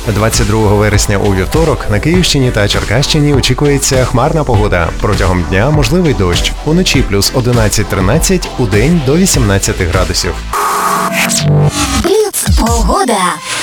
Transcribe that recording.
22 вересня у вівторок на Київщині та Черкащині очікується хмарна погода. Протягом дня можливий дощ. Уночі плюс 11-13, удень до 18 градусів. Бліц погода.